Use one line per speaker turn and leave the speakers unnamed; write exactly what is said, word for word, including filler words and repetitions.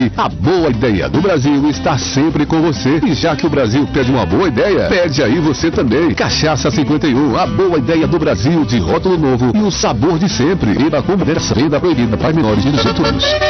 A boa ideia do Brasil está sempre com você. E já que o Brasil pede uma boa ideia, pede aí você também. Cachaça cinquenta e um, a boa ideia do Brasil, de rótulo novo e o sabor de sempre. Beba com moderação. Venda proibida para menores de dezoito anos.